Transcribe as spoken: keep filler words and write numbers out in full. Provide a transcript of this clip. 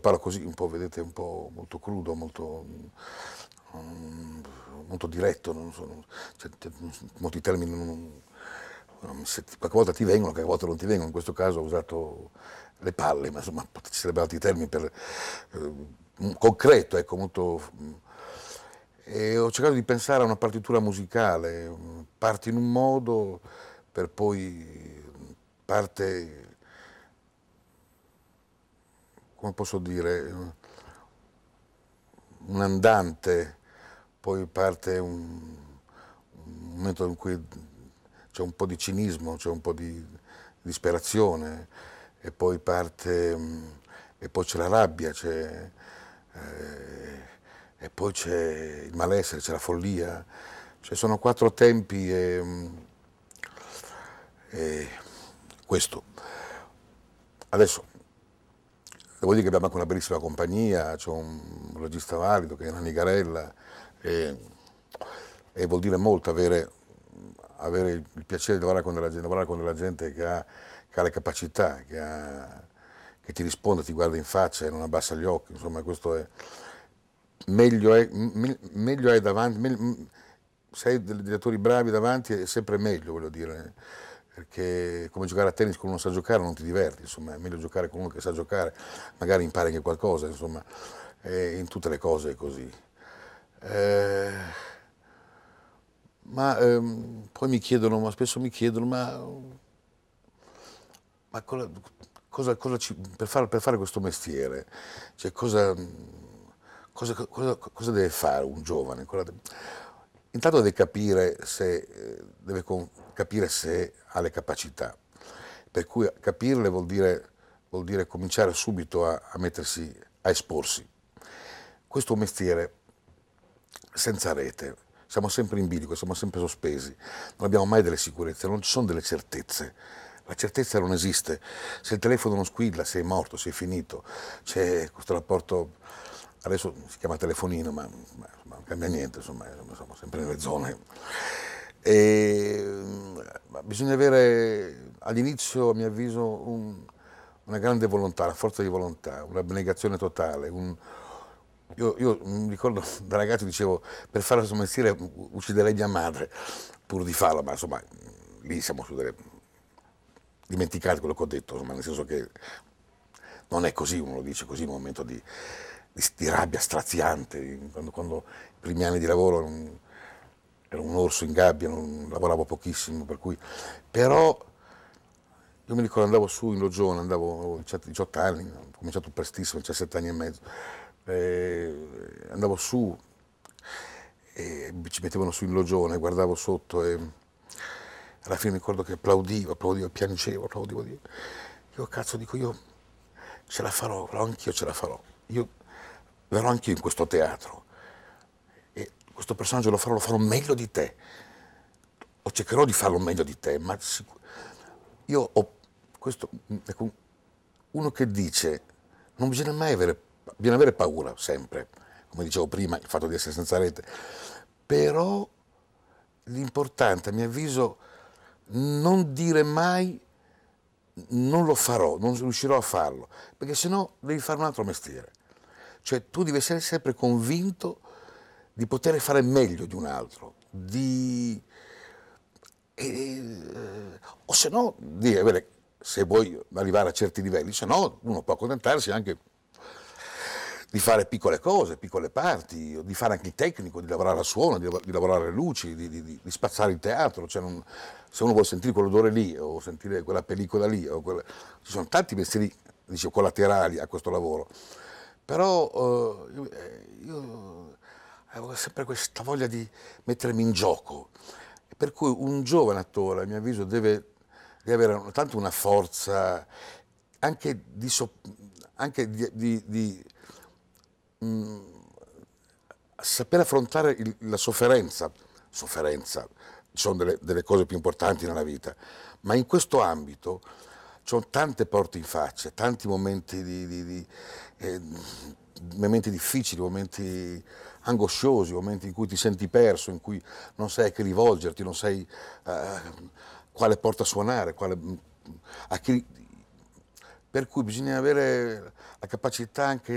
parlo così un po', vedete, un po' molto crudo, molto, um, molto diretto, non so, non, cioè, molti termini non, non, se, qualche volta ti vengono, qualche volta non ti vengono, in questo caso ho usato le palle, ma insomma ci sarebbero altri termini per eh, concreto, ecco, molto. E ho cercato di pensare a una partitura musicale, parte in un modo, per poi parte, come posso dire, un andante, poi parte un, un momento in cui c'è un po' di cinismo, c'è un po' di disperazione, e poi parte, e poi c'è la rabbia, c'è, eh, e poi c'è il malessere, c'è la follia. Cioè, sono quattro tempi e, e questo. Adesso devo dire che abbiamo anche una bellissima compagnia, c'è un regista valido che è Nanni Garella, e, e vuol dire molto avere, avere il piacere di lavorare con della gente, lavorare con della gente che ha, che ha le capacità, che, ha, che ti risponde, ti guarda in faccia e non abbassa gli occhi. Insomma, questo è meglio è, me- meglio è davanti, meglio, se hai dei direttori bravi davanti è sempre meglio, voglio dire, perché come giocare a tennis con uno che sa giocare non ti diverti, insomma, è meglio giocare con uno che sa giocare, magari impari anche qualcosa, insomma, e in tutte le cose è così. Eh, ma ehm, poi mi chiedono, ma spesso mi chiedono, ma, ma cosa, cosa- cosa ci- per, fare, per fare questo mestiere, cioè cosa, cosa, cosa- cosa deve fare un giovane? Cosa- Intanto deve capire se, eh, deve con- capire se ha le capacità, per cui capirle vuol dire, vuol dire cominciare subito a, a mettersi, a esporsi. Questo è un mestiere senza rete, siamo sempre in bilico, siamo sempre sospesi, non abbiamo mai delle sicurezze, non ci sono delle certezze. La certezza non esiste. Se il telefono non squilla, sei morto, sei finito. C'è questo rapporto, adesso si chiama telefonino, ma, ma non cambia niente, insomma, siamo sempre nelle zone. E, ma bisogna avere all'inizio, a mio avviso, un- una grande volontà, una forza di volontà, un'abnegazione totale. Un, io, io mi ricordo da ragazzo dicevo, per fare questo mestiere ucciderei mia madre, pur di farlo, ma insomma, lì siamo su delle dimenticate quello che ho detto, insomma, nel senso che non è così, uno lo dice così in un momento di, di, di rabbia straziante, quando, quando i primi anni di lavoro non, ero un orso in gabbia, non lavoravo pochissimo, per cui, però io mi ricordo andavo su in Logione, andavo, avevo diciotto anni, ho cominciato prestissimo, diciassette anni e mezzo, e andavo su e ci mettevano su in Logione, guardavo sotto e alla fine mi ricordo che applaudivo, applaudivo, piangevo, applaudivo. Io cazzo dico, io ce la farò, però anch'io ce la farò. Io verrò anch'io in questo teatro e questo personaggio lo farò, lo farò meglio di te. O cercherò di farlo meglio di te, ma sicur- io ho questo, ecco, uno che dice, non bisogna mai avere, bisogna avere paura sempre, come dicevo prima, il fatto di essere senza rete, però l'importante, a mio avviso, non dire mai non lo farò, non riuscirò a farlo, perché sennò devi fare un altro mestiere. Cioè tu devi essere sempre convinto di poter fare meglio di un altro, di... e- o se no di avere, se vuoi arrivare a certi livelli, se no uno può accontentarsi anche di fare piccole cose, piccole parti, di fare anche il tecnico, di lavorare a suono, di, di lavorare alle luci, di, di, di spazzare il teatro. Cioè non, se uno vuole sentire quell'odore lì o sentire quella pellicola lì, o quella, ci sono tanti mestieri, dicevo, collaterali a questo lavoro. Però eh, io, eh, io avevo sempre questa voglia di mettermi in gioco. Per cui un giovane attore, a mio avviso, deve, deve avere tanto una forza anche di, so- anche di, di- di saper affrontare il- la sofferenza, sofferenza, ci sono delle, delle cose più importanti nella vita, ma in questo ambito ci sono tante porte in faccia, tanti momenti, di, di- di, eh, momenti difficili, momenti angosciosi, momenti in cui ti senti perso, in cui non sai a chi rivolgerti, non sai eh, quale porta suonare, quale, a chi, per cui bisogna avere la capacità anche